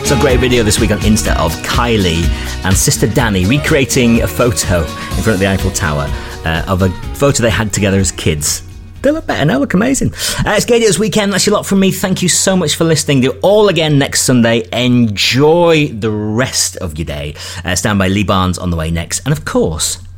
So a great video this week on Insta of Kylie and sister Danny recreating a photo in front of the Eiffel Tower of a photo they had together as kids. They look better now, look amazing. It's Gay this weekend, that's your lot from me. Thank you so much for listening. Do it all again next Sunday. Enjoy the rest of your day. Stand by, Lee Barnes on the way next. And of course,